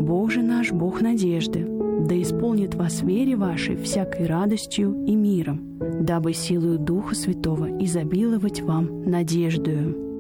Бог же наш, Бог надежды, да исполнит вас в вере вашей всякой радостью и миром, дабы силою Духа Святого изобиловать вам надеждою.